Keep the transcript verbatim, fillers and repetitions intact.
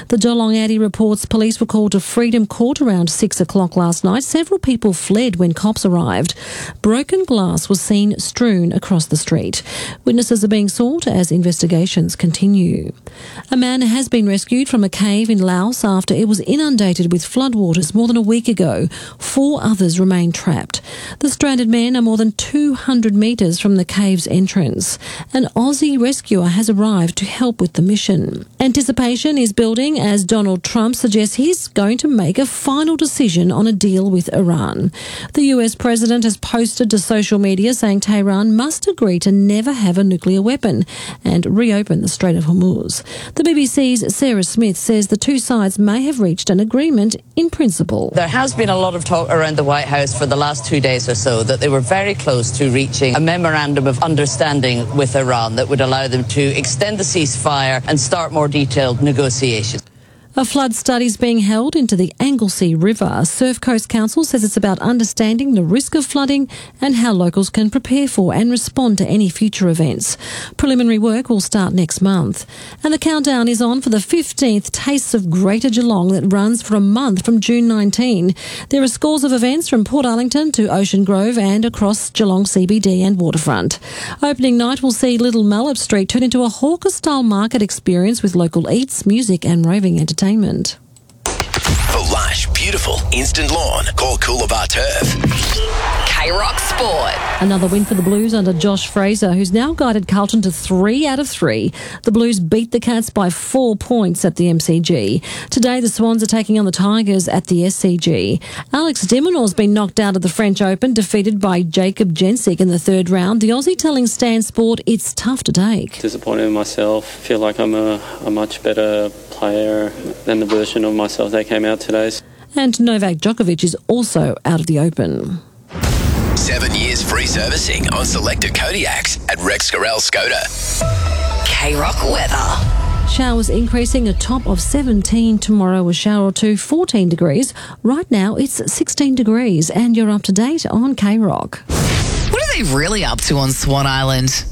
The Geelong Addy reports police were called to Freedom Court around six o'clock last night. Several people fled when cops arrived. Broken glass was seen strewn across the street. Witnesses are being sought as investigations continue. A man has been rescued from a cave in Laos after it was inundated with floodwaters more than a week ago. Four others remain trapped. The stranded men are more than two hundred metres from the cave's entrance. An Aussie rescuer has arrived to help with the mission. Anticipation is building as Donald Trump suggests he's going to make a final decision on a deal with Iran. The U S president has posted to social media saying Tehran must agree to never have a nuclear weapon and reopen the Strait of Hormuz. The B B C's Sarah Smith says the two sides may have reached an agreement in principle. There has been a lot of talk around the White House for the last two days or so that they were very close to reaching a memorandum of understanding with Iran that would allow them to extend the ceasefire and start more detailed negotiations. A flood study is being held into the Anglesey River. Surf Coast Council says it's about understanding the risk of flooding and how locals can prepare for and respond to any future events. Preliminary work will start next month. And the countdown is on for the fifteenth Tastes of Greater Geelong that runs for a month from June nineteenth. There are scores of events from Port Arlington to Ocean Grove and across Geelong C B D and waterfront. Opening night will see Little Mallup Street turn into a hawker-style market experience with local eats, music and roving entertainment. For lush, beautiful, instant lawn, call Coolabah Turf. K-Rock Sport. Another win for the Blues under Josh Fraser, who's now guided Carlton to three out of three. The Blues beat the Cats by four points at the M C G. Today, the Swans are taking on the Tigers at the S C G. Alex de Minaur's been knocked out of the French Open, defeated by Jacob Jensik in the third round. The Aussie telling Stan Sport it's tough to take. Disappointed in myself. Feel like I'm a, a much better player than the version of myself that came out today. And Novak Djokovic is also out of the Open. Seven years free servicing on selected Kodiaks at Rex Scarell Skoda. K-Rock weather. Showers increasing, a top of seventeen tomorrow, a shower or two, fourteen degrees. Right now it's sixteen degrees and you're up to date on K-Rock. What are they really up to on Swan Island?